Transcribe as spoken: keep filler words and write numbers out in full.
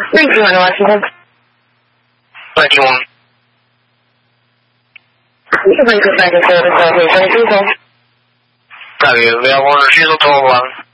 ninety-one Washington. ninety-one. You can bring your friend to the facilitation, please hold. Copy, available on refusal to hold on.